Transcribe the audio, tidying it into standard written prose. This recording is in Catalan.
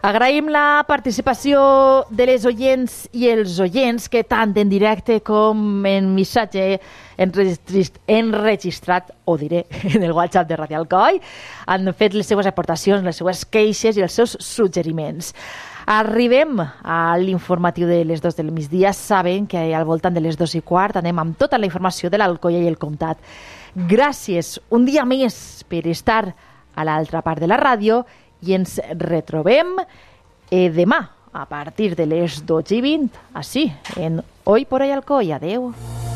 Agraïm la participació de les oients i els oients que tant en directe com en missatge enregistrat, o diré, en el WhatsApp de Ràdio Alcoi, han fet les seues aportacions, les seues queixes i els seus suggeriments. Arribem a l'informatiu de les 2 del migdia. Saben que al voltant de les 2:15 anem amb tota la informació de l'Alcoia i el Comtat. Gràcies un dia més per estar a l'altra part de la ràdio i ens retrobem demà a partir de les 12:20, així, en Hoy por Hoy Alcoia. Adeu.